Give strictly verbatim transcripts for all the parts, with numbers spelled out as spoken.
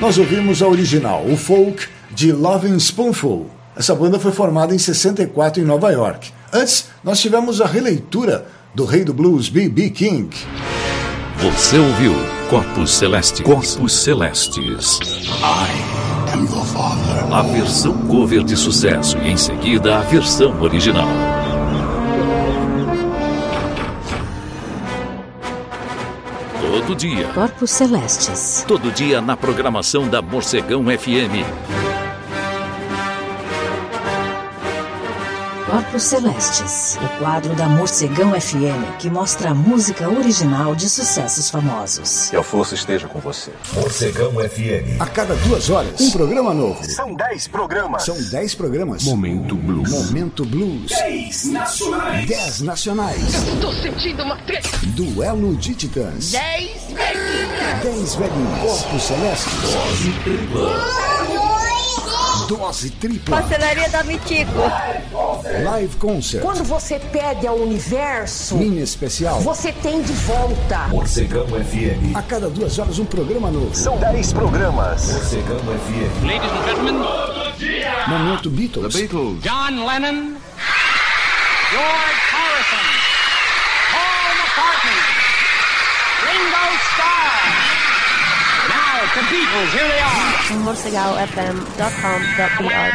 Nós ouvimos a original, o folk de Lovin' Spoonful. Essa banda foi formada em sessenta e quatro em Nova York. Antes, nós tivemos a releitura do rei do blues, B B King. Você ouviu Corpos Celestes. Corpos Celestes. I am your father. A versão cover de sucesso e em seguida a versão original. Todo dia. Corpos Celestes. Todo dia na programação da Morcegão F M. Corpos Celestes, o quadro da Morcegão F M que mostra a música original de sucessos famosos. Que a força esteja com você. Morcegão F M. A cada duas horas, um programa novo. São dez programas. São dez programas. Momento Blues. Momento Blues. Dez nacionais. Dez nacionais. Tô sentindo uma treta. Duelo de Titãs. Dez velhinhas. Dez velhinhos. Corpos Celestes. Dose tripla. Dose tripla. Pastelaria da Mitico. Live Concert. Quando você pede ao universo, Mini especial. você tem de volta. Morcegão F M. A cada duas horas, um programa novo. São dez programas. Morcegão F M. Ladies and gentlemen, Momento Beatles. The Beatles. John Lennon, George Harrison, Paul McCartney, Ringo Starr. Now, the Beatles, here they are. morcegal f m dot com dot b r.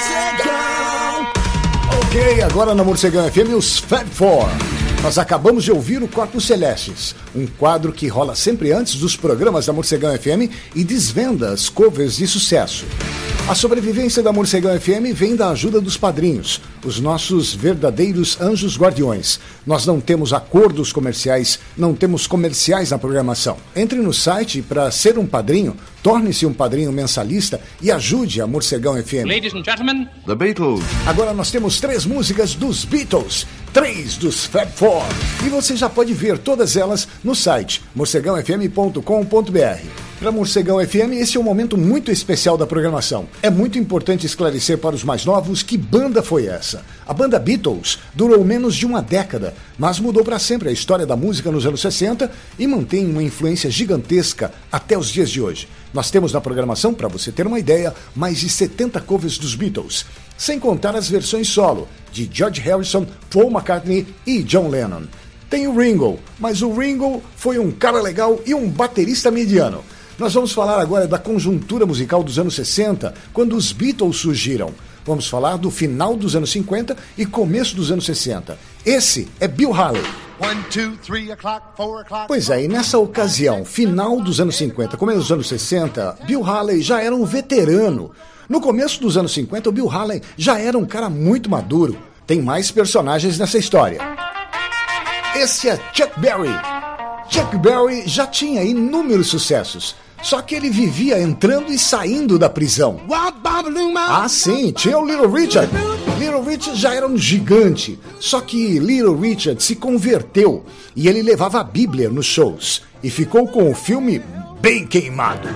Ok, agora na Morcegão F M, os Fab Four. Nós acabamos de ouvir o Corpos Celestes, um quadro que rola sempre antes dos programas da Morcegão F M e desvenda as covers de sucesso. A sobrevivência da Morcegão F M vem da ajuda dos padrinhos, os nossos verdadeiros anjos guardiões. Nós não temos acordos comerciais, não temos comerciais na programação. Entre no site para ser um padrinho, torne-se um padrinho mensalista e ajude a Morcegão F M. Ladies and gentlemen, The Beatles. Agora nós temos três músicas dos Beatles, três dos Fab Four. E você já pode ver todas elas no site morcegão f m ponto com ponto b r. Para Morcegão F M, esse é um momento muito especial da programação. É muito importante esclarecer para os mais novos que banda foi essa. A banda Beatles durou menos de uma década, mas mudou para sempre a história da música nos anos sessenta e mantém uma influência gigantesca até os dias de hoje. Nós temos na programação, para você ter uma ideia, mais de setenta covers dos Beatles, sem contar as versões solo de George Harrison, Paul McCartney e John Lennon. Tem o Ringo, mas o Ringo foi um cara legal e um baterista mediano. Nós vamos falar agora da conjuntura musical dos anos sessenta, quando os Beatles surgiram. Vamos falar do final dos anos cinquenta e começo dos anos sessenta. Esse é Bill Haley. One, two, three o'clock, four o'clock. Pois é, e nessa ocasião, final dos anos cinquenta, começo dos anos sessenta, Bill Haley já era um veterano. No começo dos anos cinquenta, o Bill Haley já era um cara muito maduro. Tem mais personagens nessa história. Esse é Chuck Berry. Chuck Berry já tinha inúmeros sucessos, só que ele vivia entrando e saindo da prisão. Ah, sim, tinha o Little Richard. Little Richard já era um gigante, só que Little Richard se converteu e ele levava a Bíblia nos shows e ficou com o filme bem queimado.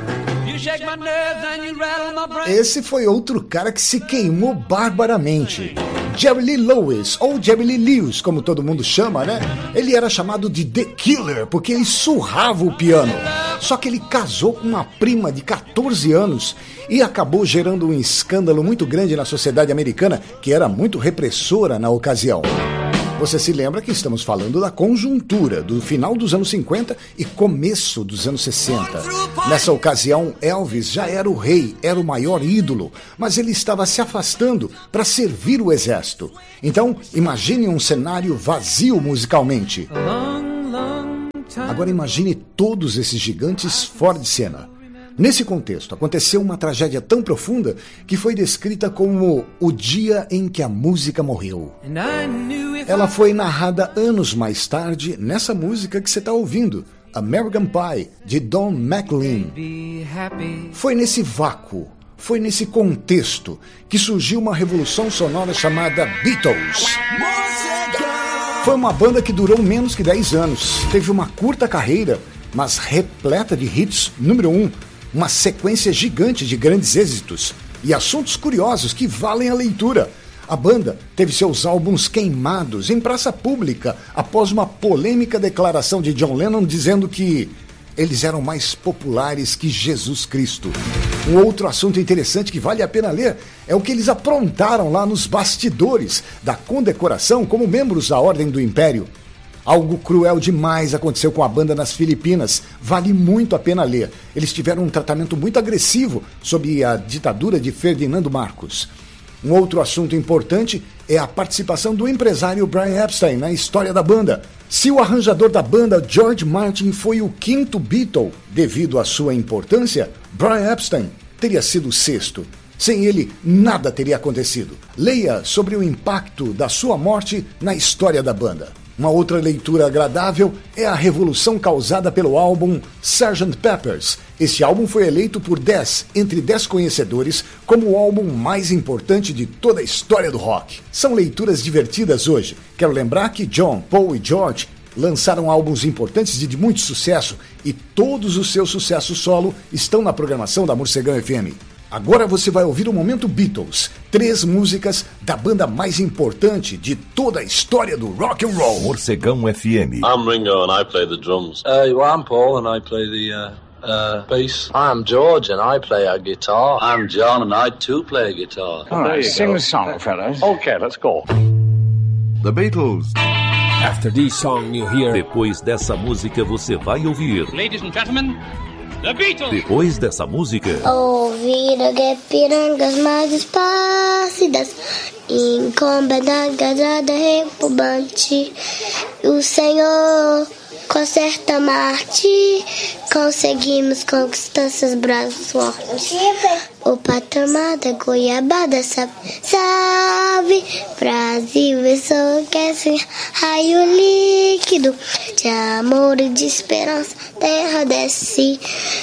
Esse foi outro cara que se queimou barbaramente. Jerry Lee Lewis, ou Jerry Lee Lewis, como todo mundo chama, né? Ele era chamado de The Killer, porque ele surrava o piano. Só que ele casou com uma prima de catorze anos e acabou gerando um escândalo muito grande na sociedade americana, que era muito repressora na ocasião. Você se lembra que estamos falando da conjuntura do final dos anos cinquenta e começo dos anos sessenta. Nessa ocasião, Elvis já era o rei, era o maior ídolo, mas ele estava se afastando para servir o exército. Então, imagine um cenário vazio musicalmente. Agora imagine todos esses gigantes fora de cena. Nesse contexto, aconteceu uma tragédia tão profunda que foi descrita como o dia em que a música morreu. Ela foi narrada anos mais tarde nessa música que você está ouvindo, American Pie, de Don McLean. Foi nesse vácuo, foi nesse contexto que surgiu uma revolução sonora chamada Beatles. Foi uma banda que durou menos que dez anos, teve uma curta carreira, mas repleta de hits número um, uma sequência gigante de grandes êxitos e assuntos curiosos que valem a leitura. A banda teve seus álbuns queimados em praça pública após uma polêmica declaração de John Lennon dizendo que eles eram mais populares que Jesus Cristo. Um outro assunto interessante que vale a pena ler é o que eles aprontaram lá nos bastidores da condecoração como membros da Ordem do Império. Algo cruel demais aconteceu com a banda nas Filipinas. Vale muito a pena ler. Eles tiveram um tratamento muito agressivo sob a ditadura de Ferdinando Marcos. Um outro assunto importante é a participação do empresário Brian Epstein na história da banda. Se o arranjador da banda, George Martin, foi o quinto Beatle devido à sua importância, Brian Epstein teria sido o sexto. Sem ele, nada teria acontecido. Leia sobre o impacto da sua morte na história da banda. Uma outra leitura agradável é a revolução causada pelo álbum sergeant Pepper's. Esse álbum foi eleito por dez, entre dez conhecedores, como o álbum mais importante de toda a história do rock. São leituras divertidas hoje. Quero lembrar que John, Paul e George lançaram álbuns importantes e de muito sucesso, e todos os seus sucessos solo estão na programação da Morcegão F M. Agora você vai ouvir o Momento Beatles, três músicas da banda mais importante de toda a história do rock and roll. Morcegão F M. I'm Ringo and I play the drums. Uh, I'm Paul and I play the uh, uh, bass. I'm George and I play a guitar. I'm John and I too play a guitar. All right, sing a song, fellas. Okay, let's go. The Beatles. After this song you hear... Depois dessa música você vai ouvir. Ladies and gentlemen, The Beatles. Depois dessa música... Ouvir a pirangas mais espácidas, incomodada repumbante, o Senhor conserta Marte, conseguimos conquistar seus braços fortes. O patamada goiabada sabe, salve, Brasil enlouquece, raio líquido de amor e de esperança, terra desce,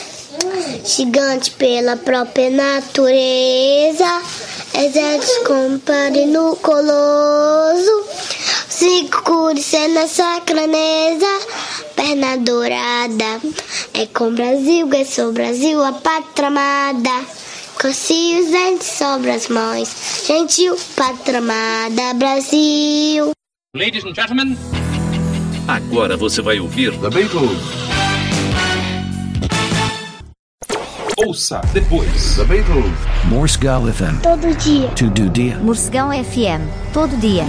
gigante pela própria natureza, exército compare no coloso, cinco cores na sacraneza, perna dourada, é com Brasil, é sou Brasil, a pátria amada, coci os dentes sobre as mãos, gentil pátria amada, Brasil. Ladies and gentlemen, agora você vai ouvir The Beatles. Ouça depois. The Beatles. Morcegão F M. Todo dia. Todo dia. Morcegão F M. Todo dia.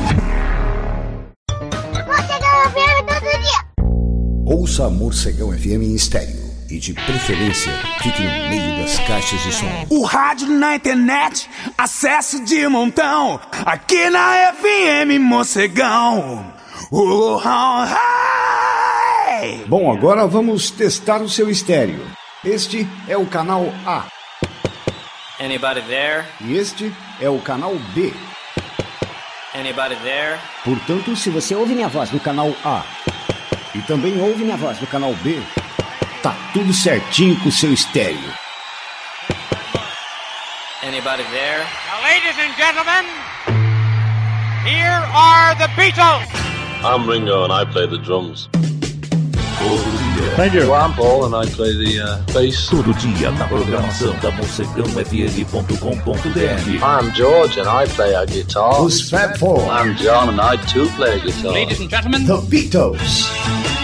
Morcegão F M todo dia. Ouça a Morcegão F M em estéreo e, de preferência, fique no meio das caixas de som. O rádio na internet, acesso de montão, aqui na F M Morcegão. Oh, oh, hey. Bom, agora vamos testar o seu estéreo. Este é o canal A. Anybody there? E este é o canal B. Anybody there? Portanto, se você ouve minha voz no canal A e também ouve minha voz no canal B, tá tudo certinho com o seu estéreo. Anybody there? Now, ladies and gentlemen, here are the Beatles. I'm Ringo and I play the drums. Thank you. I'm Paul and I play the uh, bass. Todo dia na programação da morcegão f m ponto com ponto b r. I'm George and I play a guitar. Os Fab Four. I'm John and I too play a guitar. Ladies and gentlemen, The Beatles.